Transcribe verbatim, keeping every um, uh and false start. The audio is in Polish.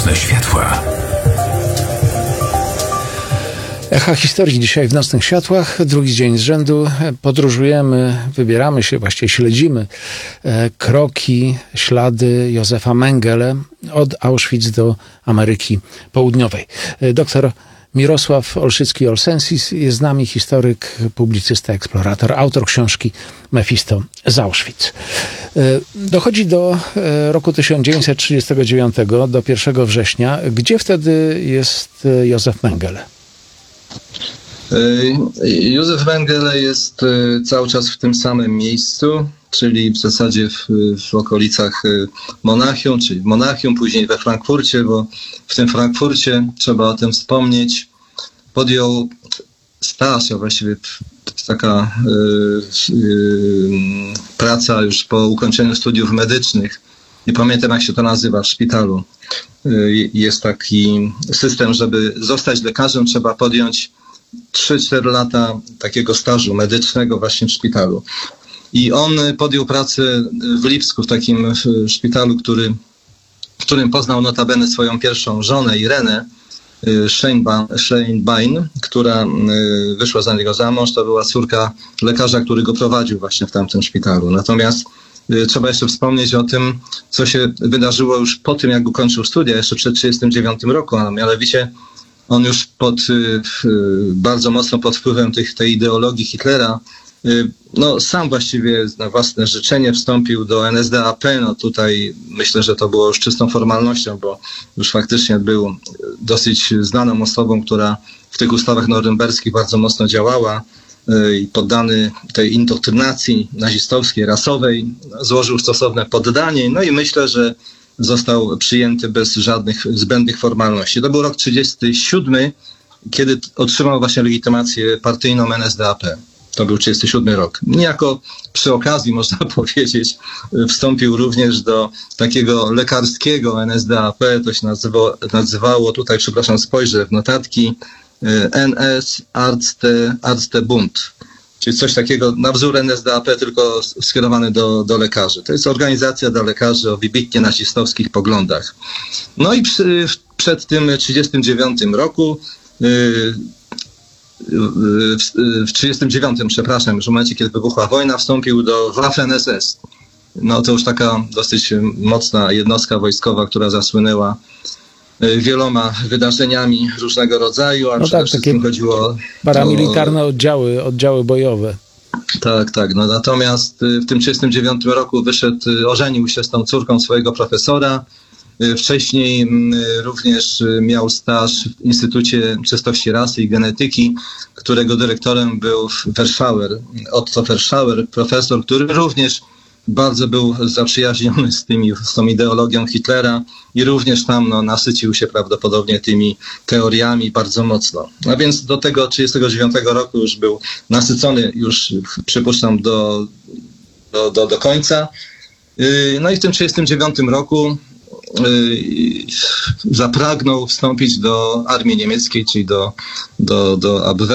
Nocne światła. Echa historii dzisiaj w Nocnych Światłach. Drugi dzień z rzędu. Podróżujemy, wybieramy się, właściwie śledzimy kroki, ślady Józefa Mengele od Auschwitz do Ameryki Południowej. Doktor Mirosław Olszycki-Olsensis jest z nami, historyk, publicysta, eksplorator, autor książki Mefisto z Auschwitz. Dochodzi do roku tysiąc dziewięćset trzydziestego dziewiątego, do pierwszego września. Gdzie wtedy jest Józef Mengele? Józef Mengele jest cały czas w tym samym miejscu, czyli w zasadzie w, w okolicach Monachium, czyli w Monachium, później we Frankfurcie, bo w tym Frankfurcie, trzeba o tym wspomnieć, podjął staż, a właściwie taka y, y, praca już po ukończeniu studiów medycznych. Nie pamiętam, jak się to nazywa w szpitalu. Y, jest taki system, żeby zostać lekarzem, trzeba podjąć trzy cztery lata takiego stażu medycznego właśnie w szpitalu. I on podjął pracę w Lipsku, w takim szpitalu, który, w którym poznał notabene swoją pierwszą żonę, Irenę Scheinbein, która wyszła za niego za mąż. To była córka lekarza, który go prowadził właśnie w tamtym szpitalu. Natomiast trzeba jeszcze wspomnieć o tym, co się wydarzyło już po tym, jak ukończył studia, jeszcze przed tysiąc dziewięćset trzydziestym dziewiątym roku, a mianowicie on już pod, bardzo mocno pod wpływem tych, tej ideologii Hitlera, no sam właściwie na własne życzenie wstąpił do N S D A P. No tutaj myślę, że to było już czystą formalnością, bo już faktycznie był dosyć znaną osobą, która w tych ustawach norymberskich bardzo mocno działała i poddany tej indoktrynacji nazistowskiej, rasowej, złożył stosowne poddanie. No i myślę, że został przyjęty bez żadnych zbędnych formalności. To był rok trzydziesty siódmy, kiedy otrzymał właśnie legitymację partyjną N S D A P. To był trzydziesty siódmy rok. Niejako przy okazji, można powiedzieć, wstąpił również do takiego lekarskiego N S D A P. To się nazywało, nazywało tutaj, przepraszam, spojrzę w notatki, N S Arzte, Arztebund. Czyli coś takiego na wzór N S D A P, tylko skierowany do, do lekarzy. To jest organizacja dla lekarzy o wybitnie nazistowskich poglądach. No i przy, przed tym trzydziestym dziewiątym roku, yy, w, w trzydziestym dziewiątym, przepraszam, już w momencie, kiedy wybuchła wojna, wstąpił do Waffen S S. No to już taka dosyć mocna jednostka wojskowa, która zasłynęła wieloma wydarzeniami różnego rodzaju, a no przede tak, wszystkim chodziło paramilitarne o... oddziały, oddziały bojowe. Tak, tak. No natomiast w tym trzydziestym dziewiątym roku wyszedł, ożenił się z tą córką swojego profesora. Wcześniej również miał staż w Instytucie Czystości Rasy i Genetyki, którego dyrektorem był Verschauer, Otto Verschauer, profesor, który również bardzo był zaprzyjaźniony z, tymi, z tą ideologią Hitlera i również tam no, nasycił się prawdopodobnie tymi teoriami bardzo mocno. A więc do tego trzydziestego dziewiątego roku już był nasycony, już przypuszczam do, do, do, do końca. No i w tym trzydziestym dziewiątym roku zapragnął wstąpić do armii niemieckiej, czyli do, do, do Abwehr.